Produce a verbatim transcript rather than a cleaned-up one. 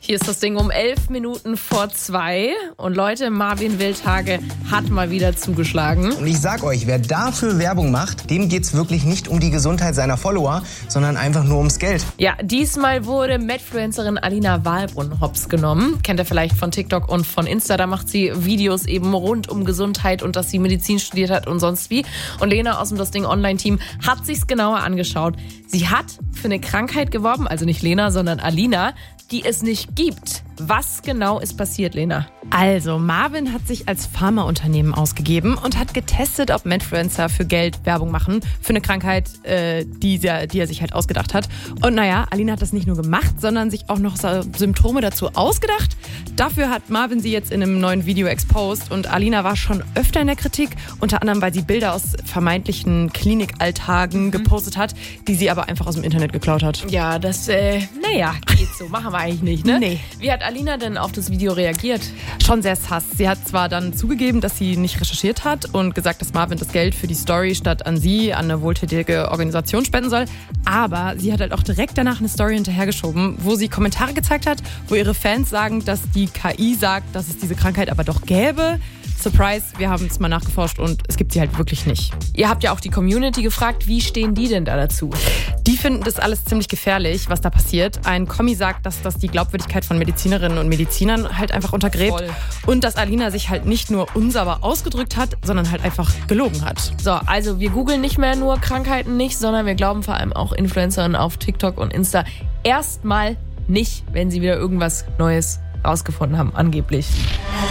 Hier ist das Ding um elf Minuten vor zwei. Und Leute, Marvin Wildhage hat mal wieder zugeschlagen. Und ich sag euch, wer dafür Werbung macht, dem geht's wirklich nicht um die Gesundheit seiner Follower, sondern einfach nur ums Geld. Ja, diesmal wurde Medfluencerin Alina Wahlbrunn hops genommen. Kennt ihr vielleicht von TikTok und von Insta. Da macht sie Videos eben rund um Gesundheit und dass sie Medizin studiert hat und sonst wie. Und Lena aus dem Das Ding Online-Team hat sich's genauer angeschaut. Sie hat für eine Krankheit geworben, also nicht Lena, sondern Alina, die es nicht gibt. Was genau ist passiert, Lena? Also, Marvin hat sich als Pharmaunternehmen ausgegeben und hat getestet, ob Medfluencer für Geld Werbung machen für eine Krankheit, äh, die, er, die er sich halt ausgedacht hat. Und naja, Alina hat das nicht nur gemacht, sondern sich auch noch Symptome dazu ausgedacht. Dafür hat Marvin sie jetzt in einem neuen Video exposed und Alina war schon öfter in der Kritik, unter anderem, weil sie Bilder aus vermeintlichen Klinikalltagen mhm. gepostet hat, die sie aber einfach aus dem Internet geklaut hat. Ja, das, äh, naja, geht so. Machen wir eigentlich nicht, ne? Nee. Wie hat Alina denn auf das Video reagiert? Schon sehr sass. Sie hat zwar dann zugegeben, dass sie nicht recherchiert hat und gesagt, dass Marvin das Geld für die Story statt an sie an eine wohltätige Organisation spenden soll, aber sie hat halt auch direkt danach eine Story hinterhergeschoben, wo sie Kommentare gezeigt hat, wo ihre Fans sagen, dass die K I sagt, dass es diese Krankheit aber doch gäbe. Surprise, wir haben es mal nachgeforscht und es gibt sie halt wirklich nicht. Ihr habt ja auch die Community gefragt, wie stehen die denn da dazu? Die finden das alles ziemlich gefährlich, was da passiert. Ein Kommi sagt, dass das die Glaubwürdigkeit von Medizinerinnen und Medizinern halt einfach untergräbt. Voll. Und dass Alina sich halt nicht nur unsauber ausgedrückt hat, sondern halt einfach gelogen hat. So, also wir googeln nicht mehr nur Krankheiten nicht, sondern wir glauben vor allem auch Influencern auf TikTok und Insta erstmal nicht, wenn sie wieder irgendwas Neues rausgefunden haben, angeblich.